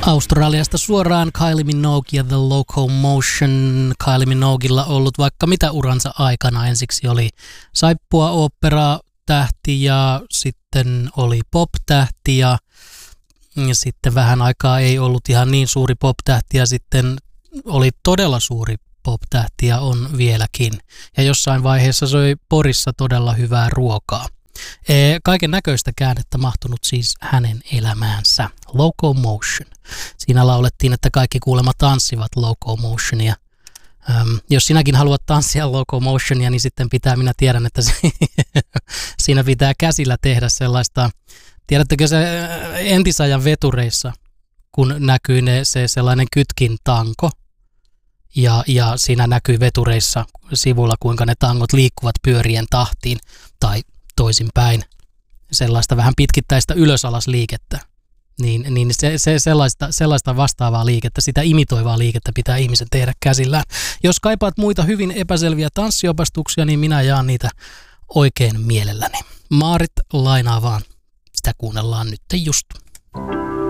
Australiasta suoraan Kylie Minogue ja The Locomotion. Kylie Minoguella ollut vaikka mitä uransa aikana. Ensiksi oli saippua opera tähti ja sitten oli pop-tähti ja sitten vähän aikaa ei ollut ihan niin suuri pop-tähti ja sitten oli todella suuri pop-tähti ja on vieläkin. Ja jossain vaiheessa söi Porissa todella hyvää ruokaa. Kaiken näköistä käännettä mahtunut siis hänen elämäänsä. Locomotion. Siinä laulettiin, että kaikki kuulemma tanssivat Locomotionia. Jos sinäkin haluat tanssia Locomotionia, niin sitten minä tiedän, että siinä pitää käsillä tehdä sellaista, tiedättekö se entisajan vetureissa, kun näkyy se sellainen kytkin tanko, ja siinä näkyy vetureissa sivulla, kuinka ne tangot liikkuvat pyörien tahtiin, tai toisinpäin, sellaista vähän pitkittäistä ylösalasliikettä, niin sellaista vastaavaa liikettä, sitä imitoivaa liikettä pitää ihmisen tehdä käsillään. Jos kaipaat muita hyvin epäselviä tanssiopastuksia, niin minä jaan niitä oikein mielelläni. Maarit lainaa vaan, sitä kuunnellaan nyt just.